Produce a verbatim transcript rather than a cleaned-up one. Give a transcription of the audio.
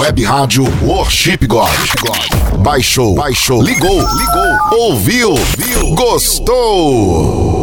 Web Rádio Worship God. Baixou, baixou, ligou, ligou, ouviu, viu, gostou.